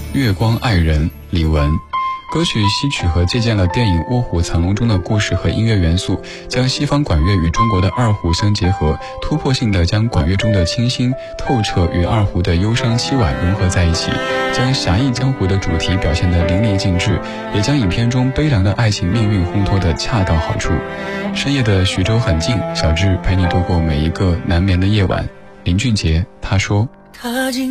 月光爱人李玟。歌曲吸取和借鉴了电影《卧虎藏龙》中的故事和音乐元素，将西方管乐与中国的二胡相结合，突破性的将管乐中的清新透彻与二胡的忧伤凄婉融合在一起，将侠义江湖的主题表现得淋漓尽致，也将影片中悲凉的爱情命运烘托得恰到好处。深夜的徐州很近，小智陪你度过每一个难眠的夜晚。林俊杰他说，